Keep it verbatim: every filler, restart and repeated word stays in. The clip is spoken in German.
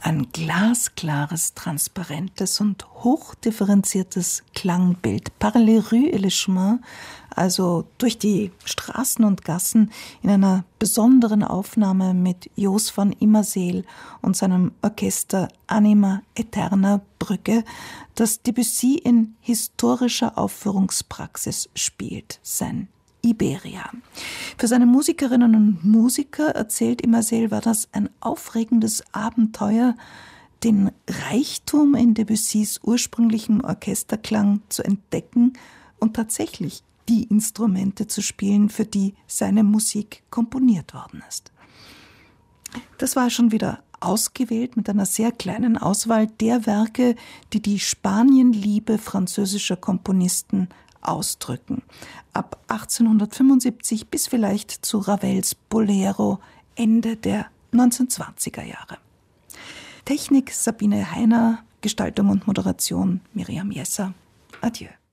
Ein glasklares, transparentes und hochdifferenziertes Klangbild. Par les rues et les chemins, also durch die Straßen und Gassen, in einer besonderen Aufnahme mit Jos van Immerseel und seinem Orchester Anima Eterna Brügge, das Debussy in historischer Aufführungspraxis spielt, sein Iberia. Für seine Musikerinnen und Musiker, erzählt Immerseel, war das ein aufregendes Abenteuer, den Reichtum in Debussys ursprünglichem Orchesterklang zu entdecken und tatsächlich die Instrumente zu spielen, für die seine Musik komponiert worden ist. Das war schon wieder ausgewählt mit einer sehr kleinen Auswahl der Werke, die die Spanienliebe französischer Komponisten ausdrücken. Ab achtzehnhundertfünfundsiebzig bis vielleicht zu Ravels Bolero Ende der neunzehnhundertzwanziger Jahre. Technik Sabine Heiner, Gestaltung und Moderation Miriam Jesser. Adieu.